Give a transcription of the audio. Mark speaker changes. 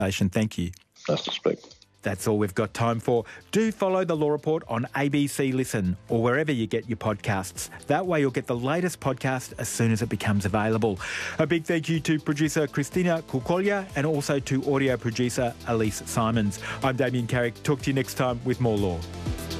Speaker 1: Thank you.
Speaker 2: Nice to speak.
Speaker 1: That's all we've got time for. Do follow The Law Report on ABC Listen or wherever you get your podcasts. That way you'll get the latest podcast as soon as it becomes available. A big thank you to producer Christina Kukolya and also to audio producer Elise Simons. I'm Damien Carrick. Talk to you next time with more law.